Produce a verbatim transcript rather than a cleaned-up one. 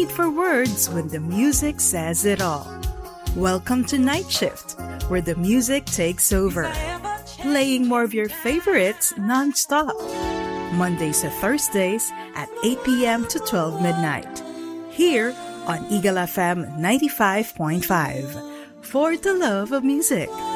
need for words when the music says it all. Welcome to Night Shift, where the music takes over, playing more of your favorites non-stop. Mondays to Thursdays at eight p.m. to twelve midnight. Here on Eagle F M ninety-five point five. For the love of music.